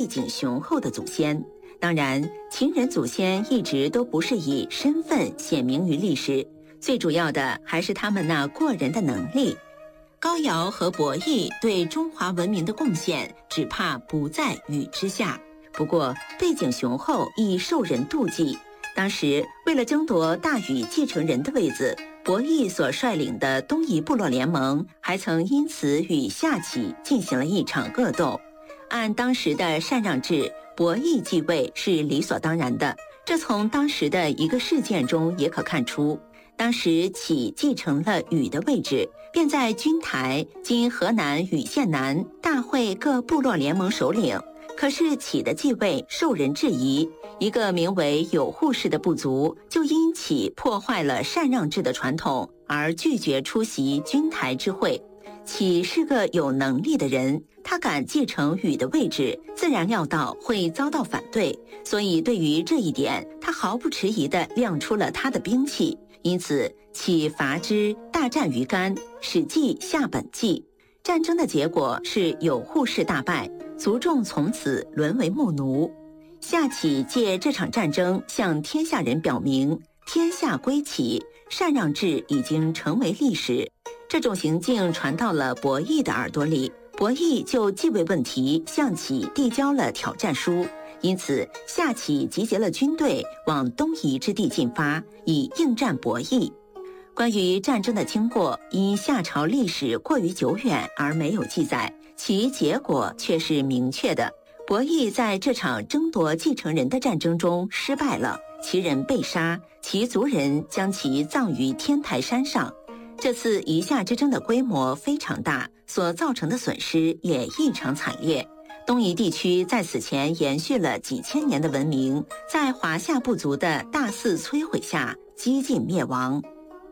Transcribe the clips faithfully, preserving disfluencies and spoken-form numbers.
景雄厚的祖先。当然，秦人祖先一直都不是以身份显明于历史，最主要的还是他们那过人的能力。高尧和伯益对中华文明的贡献，只怕不在禹之下。不过，背景雄厚亦受人妒忌。当时为了争夺大禹继承人的位子，伯益所率领的东夷部落联盟还曾因此与夏启进行了一场恶斗。按当时的禅让制，伯益继位是理所当然的，这从当时的一个事件中也可看出。当时启继承了禹的位置，便在军台（今河南禹县南）大会各部落联盟首领。可是启的继位受人质疑，一个名为有护氏的部族就因启破坏了禅让制的传统而拒绝出席军台之会。启是个有能力的人，他敢继承禹的位置，自然料到会遭到反对，所以对于这一点，他毫不迟疑地亮出了他的兵器。因此，启伐之，大战于干，《史记·下本纪》。战争的结果是有护氏大败，族众从此沦为牧奴。夏启借这场战争向天下人表明，天下归启，禅让制已经成为历史。这种行径传到了伯益的耳朵里，伯益就继位问题向启递交了挑战书。因此，夏启集结了军队往东夷之地进发，以应战伯益。关于战争的经过，因夏朝历史过于久远而没有记载，其结果却是明确的。伯益在这场争夺继承人的战争中失败了，其人被杀，其族人将其葬于天台山上。这次夷夏之争的规模非常大，所造成的损失也异常惨烈。东夷地区在此前延续了几千年的文明，在华夏部族的大肆摧毁下几近灭亡。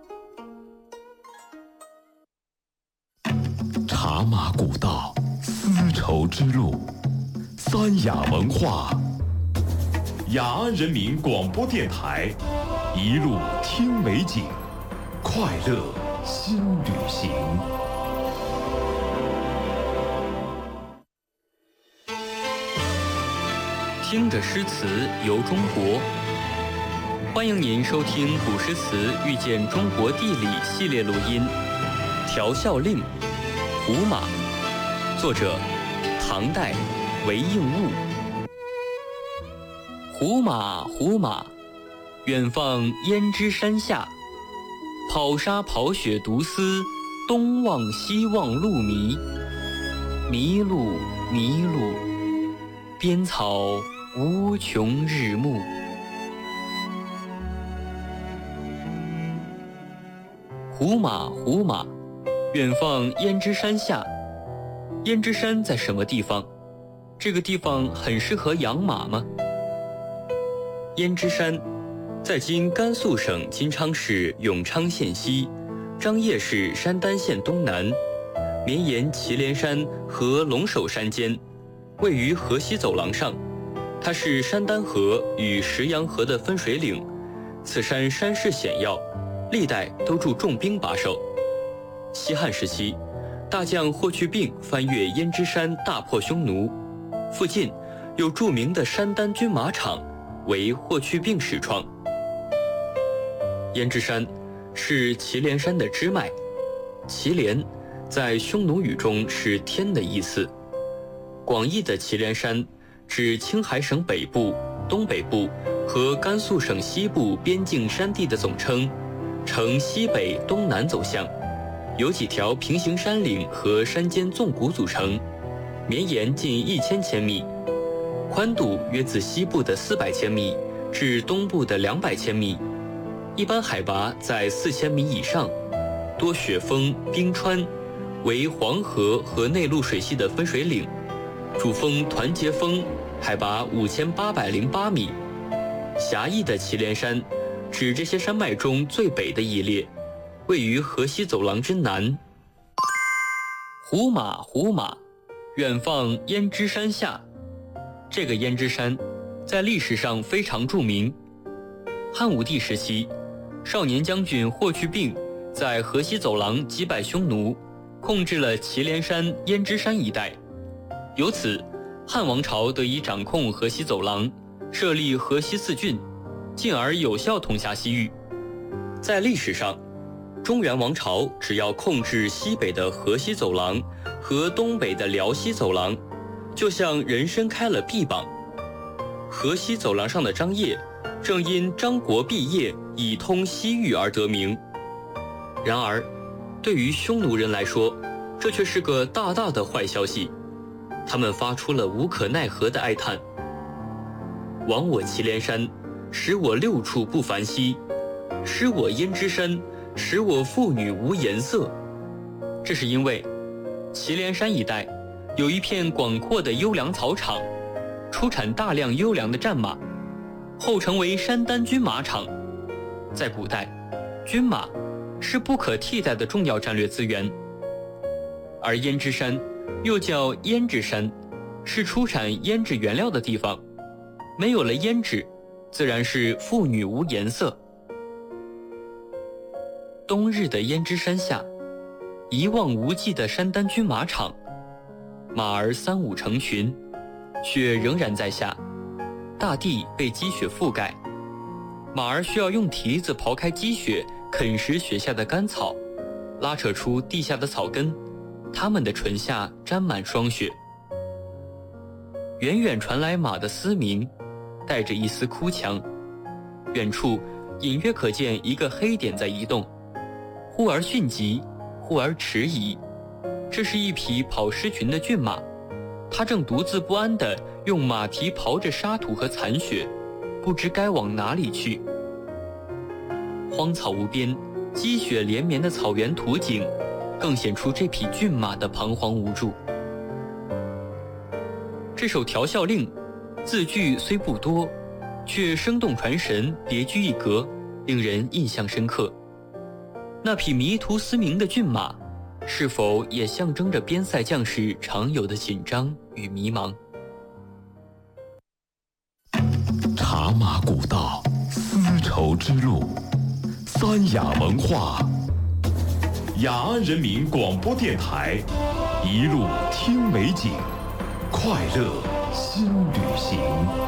茶马古道，丝绸之路，三雅文化。雅安人民广播电台，一路听美景，快乐新旅行。 听着诗词游中国，欢迎您收听《古诗词遇见中国地理》系列录音，《调笑令·胡马》，作者唐代韦应物。胡马，胡马，远放胭脂山下。跑沙跑雪独思，东望西望路迷。迷路，迷路，边草无穷日暮。胡马，胡马，远放胭脂山下。胭脂山在什么地方？这个地方很适合养马吗？胭脂山在今甘肃省金昌市永昌县西，张掖市山丹县东南，绵延祁连山和龙首山间，位于河西走廊上。它是山丹河与石羊河的分水岭，此山山势险要，历代都驻重兵把守。西汉时期，大将霍去病翻越胭脂山，大破匈奴，附近有著名的山丹军马场，为霍去病始创。胭脂山是祁连山的支脉，祁连在匈奴语中是天的意思。广义的祁连山指青海省北部、东北部和甘肃省西部边境山地的总称，呈西北东南走向，由几条平行山岭和山间纵谷组成，绵延近一千千米，宽度约自西部的四百千米至东部的两百千米，一般海拔在四千米以上，多雪峰、冰川，为黄河和内陆水系的分水岭。主峰团结峰海拔五千八百零八米，狭义的祁连山指这些山脉中最北的一列，位于河西走廊之南。胡马，胡马，远放胭脂山下。这个胭脂山在历史上非常著名。汉武帝时期，少年将军霍去病在河西走廊击败匈奴，控制了祁连山、胭脂山一带。由此， 汉王朝得以掌控河西走廊，设立河西四郡，进而有效统辖西域。在历史上，中原王朝只要控制西北的河西走廊和东北的辽西走廊，就像人参开了臂膀。河西走廊上的张掖，正因张国毕业以通西域而得名。然而，对于匈奴人来说，这却是个大大的坏消息。他们发出了无可奈何的哀叹：亡我祁连山，使我六畜不繁息；失我胭脂山，使我妇女无颜色。这是因为祁连山一带有一片广阔的优良草场，出产大量优良的战马，后成为山丹军马场。在古代，军马是不可替代的重要战略资源。而胭脂山又叫胭脂山，是出产胭脂原料的地方。没有了胭脂，自然是妇女无颜色。冬日的胭脂山下，一望无际的山丹军马场，马儿三五成群，雪仍然在下，大地被积雪覆盖，马儿需要用蹄子刨开积雪，啃食雪下的干草，拉扯出地下的草根，它们的唇下沾满霜雪。远远传来马的嘶鸣，带着一丝哭腔，远处隐约可见一个黑点在移动，忽而迅疾，忽而迟疑。这是一匹跑狮群的骏马，它正独自不安地用马蹄刨着沙土和残雪，不知该往哪里去。荒草无边，积雪连绵的草原图景，更显出这匹骏马的彷徨无助。这首调笑令，字句虽不多，却生动传神，别具一格，令人印象深刻。那匹迷途嘶鸣的骏马，是否也象征着边塞将士常有的紧张与迷茫？ 茶马古道，丝绸之路，三雅文化。雅安人民广播电台，一路听美景，快乐新旅行。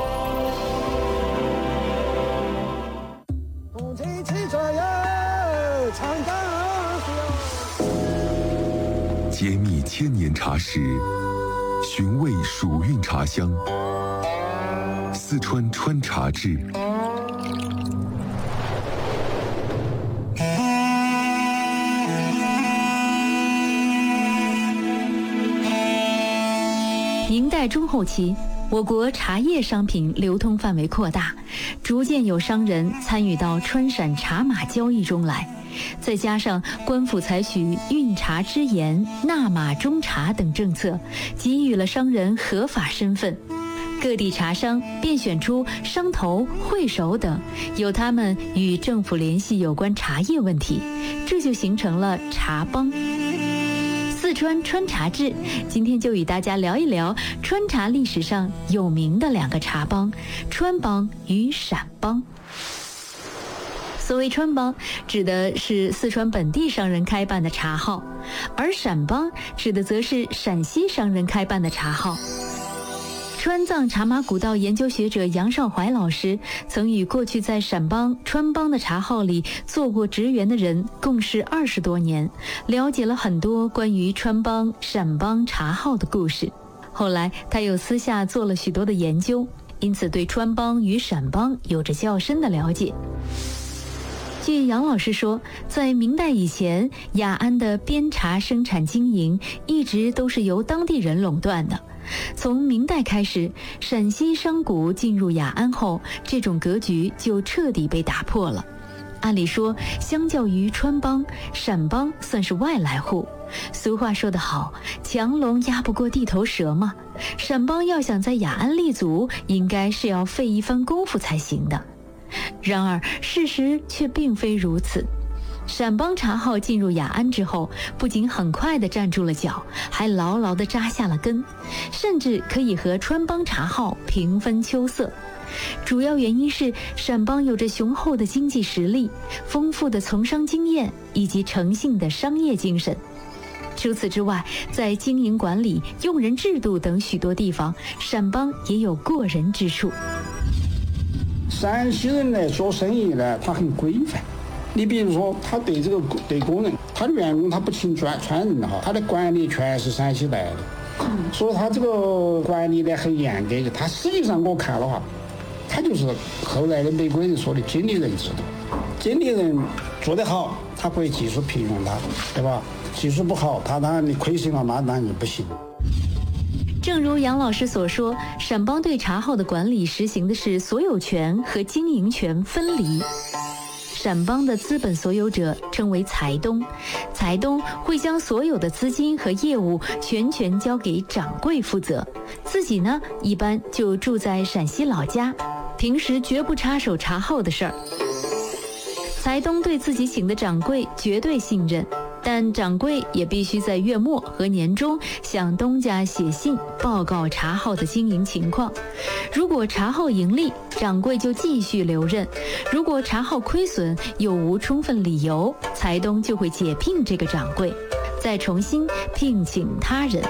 揭秘千年茶史，寻味蜀韵茶香，四川川茶志。 明代中后期，我国茶叶商品流通范围扩大，逐渐有商人参与到川陕茶马交易中来。再加上官府采取运茶之盐、纳马中茶等政策，给予了商人合法身份。各地茶商便选出商头、会首等，由他们与政府联系有关茶叶问题，这就形成了茶帮。四川川茶志今天就与大家聊一聊川茶历史上有名的两个茶帮——川帮与陕帮。所谓川帮，指的是四川本地商人开办的茶号，而陕帮指的则是陕西商人开办的茶号。川藏茶马古道研究学者杨少怀老师曾与过去在陕帮、川帮的茶号里做过职员的人共事二十多年，了解了很多关于川帮、陕帮茶号的故事。后来他又私下做了许多的研究，因此对川帮与陕帮有着较深的了解。据杨老师说，在明代以前，雅安的边茶生产经营一直都是由当地人垄断的。从明代开始，陕西商贾进入雅安后，这种格局就彻底被打破了。按理说，相较于川帮，陕帮算是外来户。俗话说得好，强龙压不过地头蛇嘛。陕帮要想在雅安立足，应该是要费一番功夫才行的。然而事实却并非如此。陕帮茶号进入雅安之后，不仅很快地站住了脚，还牢牢地扎下了根，甚至可以和川帮茶号平分秋色。主要原因是陕帮有着雄厚的经济实力、丰富的从商经验以及诚信的商业精神。 除此之外，在经营管理、用人制度等许多地方，陕邦也有过人之处。 陕西人来做生意呢，他很规范。你比如说，他对这个对工人，他的员工他不请专专人哈，他的管理全是陕西来的，所以他这个管理呢很严格。他实际上我看的话，他就是后来的美国人说的经理人制度。经理人做得好，他可以继续聘用他，对吧？技术不好，他当然你亏损了，那当然就不行。 正如杨老师所说，陕邦对茶号的管理实行的是所有权和经营权分离。陕邦的资本所有者称为财东，财东会将所有的资金和业务全权交给掌柜负责，自己呢一般就住在陕西老家，平时绝不插手茶号的事儿。财东对自己请的掌柜绝对信任，但掌柜也必须在月末和年终向东家写信报告茶号的经营情况。如果茶号盈利，掌柜就继续留任；如果茶号亏损又无充分理由，财东就会解聘这个掌柜，再重新聘请他人。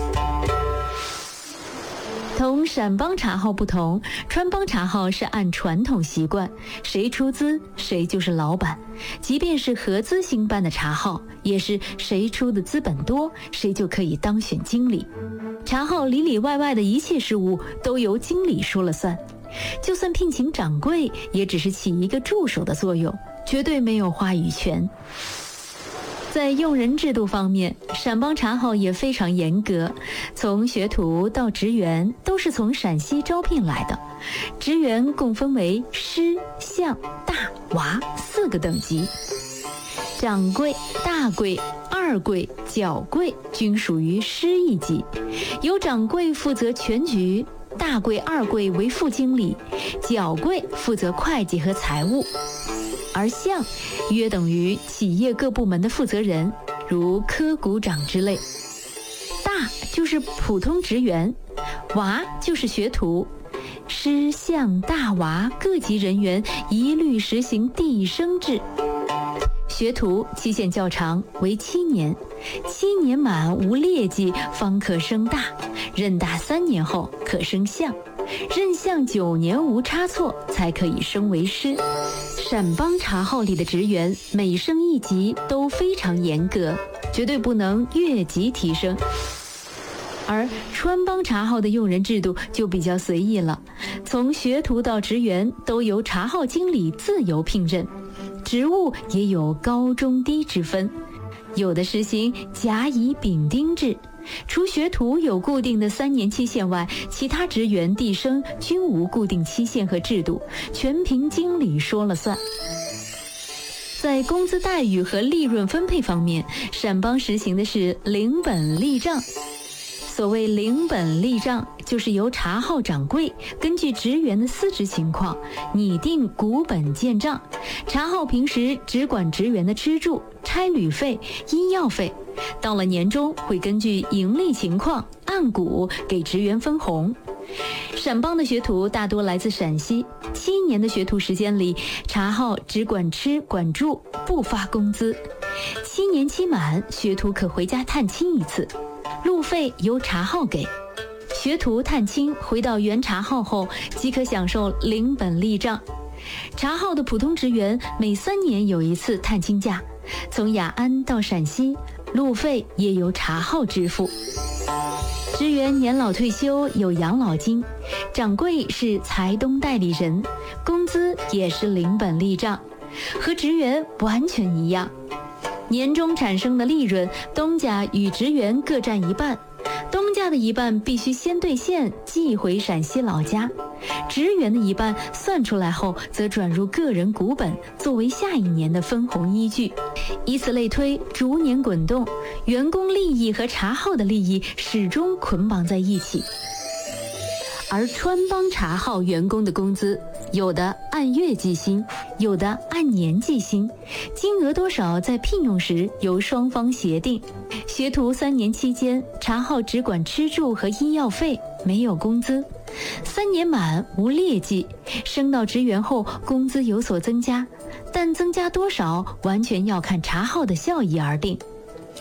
同陕邦茶号不同，川帮茶号是按传统习惯，谁出资谁就是老板。即便是合资兴办的茶号，也是谁出的资本多，谁就可以当选经理。茶号里里外外的一切事务都由经理说了算，就算聘请掌柜，也只是起一个助手的作用，绝对没有话语权。在用人制度方面，陕邦茶号也非常严格，从学徒到职员都是从陕西招聘来的。职员共分为师、相、大、娃四个等级，掌柜、大柜、二柜、角柜均属于师一级，由掌柜负责全局，大柜、二柜为副经理，角柜负责会计和财务。而相约等于企业各部门的负责人，如科股长之类。大就是普通职员，娃就是学徒。师、相、大、娃各级人员一律实行递升制。学徒期限较长，为七年，七年满无劣迹方可升大，任大三年后可升相，任相九年无差错才可以升为师。陕邦茶号里的职员每升一级都非常严格，绝对不能越级提升。而川帮茶号的用人制度就比较随意了，从学徒到职员都由茶号经理自由聘任，职务也有高中低之分，有的实行甲乙丙丁制，除学徒有固定的三年期限外，其他职员递升均无固定期限和制度，全凭经理说了算。在工资待遇和利润分配方面，陕邦实行的是零本立账。所谓零本立账，就是由茶号掌柜根据职员的司职情况拟定股本建账，茶号平时只管职员的吃住、差旅费、医药费，到了年终会根据盈利情况按股给职员分红。陕邦的学徒大多来自陕西，七年的学徒时间里，茶号只管吃管住，不发工资。七年期满，学徒可回家探亲一次，路费由茶号给。学徒探亲回到原茶号后，即可享受零本立账。茶号的普通职员每三年有一次探亲假，从雅安到陕西，路费也由茶号支付。职员年老退休有养老金，掌柜是财东代理人，工资也是零本立账，和职员完全一样。年终产生的利润，东家与职员各占一半，东家的一半必须先兑现寄回陕西老家，职员的一半算出来后则转入个人股本，作为下一年的分红依据。以此类推，逐年滚动，员工利益和茶号的利益始终捆绑在一起。而川帮茶号员工的工资，有的按月计薪，有的按年计薪，金额多少在聘用时由双方协定。学徒三年期间，茶号只管吃住和医药费，没有工资。三年满无劣迹，升到职员后工资有所增加，但增加多少完全要看茶号的效益而定。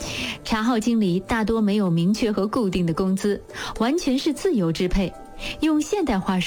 茶号经理大多没有明确和固定的工资，完全是自由支配。用现代话说，